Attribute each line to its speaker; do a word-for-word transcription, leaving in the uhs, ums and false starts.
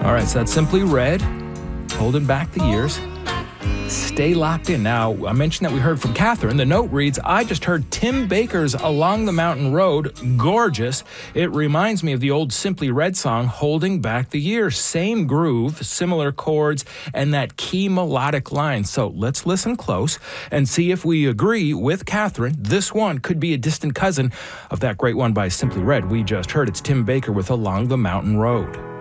Speaker 1: All right, so that's Simply Red, Holding Back the Years. Stay locked in. Now, I mentioned that we heard from Catherine. The note reads, I just heard Tim Baker's Along the Mountain Road. Gorgeous. It reminds me of the old Simply Red song, Holding Back the Years. Same groove, similar chords, and that key melodic line. So let's listen close and see if we agree with Catherine. This one could be a distant cousin of that great one by Simply Red we just heard. It's Tim Baker with Along the Mountain Road.